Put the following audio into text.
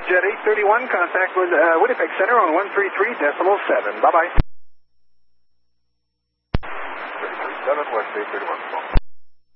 Jet 831, contact with Winnipeg Center on 133.7. Bye-bye. 7 West 831.